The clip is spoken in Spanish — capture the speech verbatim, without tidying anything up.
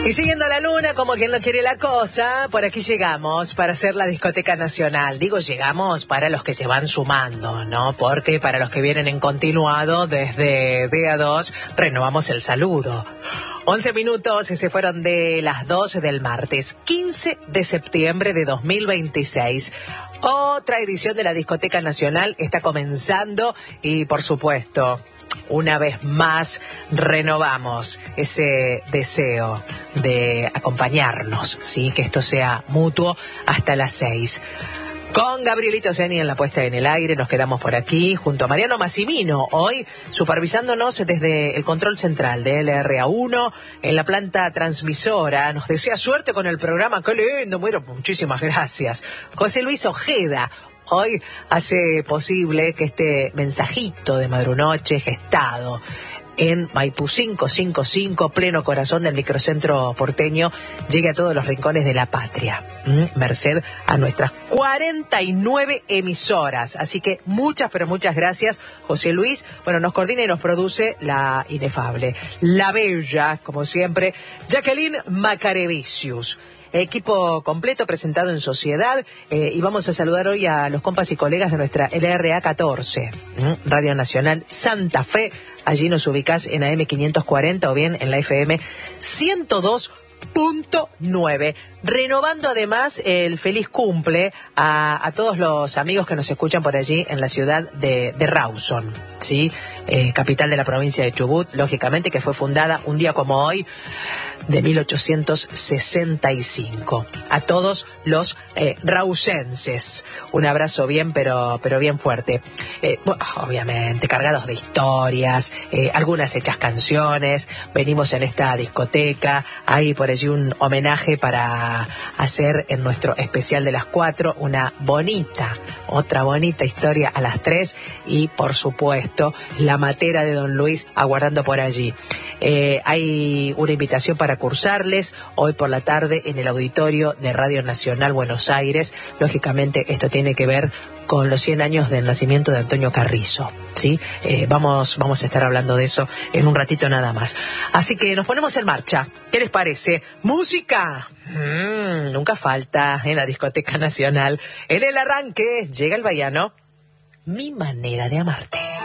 Y siguiendo la luna, como quien no quiere la cosa, por aquí llegamos para hacer la discoteca nacional. Digo llegamos para los que se van sumando, ¿no? Porque para los que vienen en continuado, desde día dos, renovamos el saludo. once minutos y se fueron de las doce del martes, quince de septiembre de dos mil veintiséis. Otra edición de la discoteca nacional está comenzando y, por supuesto, una vez más renovamos ese deseo de acompañarnos, ¿sí? Que esto sea mutuo hasta las seis. Con Gabrielito Zeni en la puesta en el aire, nos quedamos por aquí junto a Mariano Massimino, hoy supervisándonos desde el control central de L R A uno en la planta transmisora. Nos desea suerte con el programa, qué lindo, bueno, muchísimas gracias. José Luis Ojeda hoy hace posible que este mensajito de Madrunoche gestado en Maipú quinientos cincuenta y cinco, pleno corazón del microcentro porteño, llegue a todos los rincones de la patria, ¿Mm? merced a nuestras cuarenta y nueve emisoras. Así que muchas, pero muchas gracias, José Luis. Bueno, nos coordina y nos produce la inefable, la bella, como siempre, Jacqueline Macarevicius. Equipo completo presentado en sociedad, eh, y vamos a saludar hoy a los compas y colegas de nuestra L R A catorce, ¿m? Radio Nacional Santa Fe. Allí nos ubicás en A M quinientos cuarenta o bien en la F M ciento dos punto nueve. Renovando además el feliz cumple a, a todos los amigos que nos escuchan por allí en la ciudad de, de Rawson, ¿sí? Eh, capital de la provincia de Chubut, lógicamente, que fue fundada un día como hoy de mil ochocientos sesenta y cinco. A todos los eh, rausenses, un abrazo bien, pero, pero bien fuerte. Eh, bueno, obviamente, cargados de historias, eh, algunas hechas canciones. Venimos en esta discoteca, hay por allí un homenaje para hacer en nuestro especial de las cuatro una bonita, otra bonita historia a las tres, y por supuesto la matera de Don Luis aguardando por allí. Eh, hay una invitación para cursarles hoy por la tarde en el auditorio de Radio Nacional Buenos Aires. Lógicamente esto tiene que ver con los cien años del nacimiento de Antonio Carrizo, ¿sí? Eh, vamos, vamos a estar hablando de eso en un ratito nada más. Así que nos ponemos en marcha. ¿Qué les parece? ¡Música! Mm, nunca falta en la discoteca nacional. En el arranque llega el baiano, Mi manera de amarte.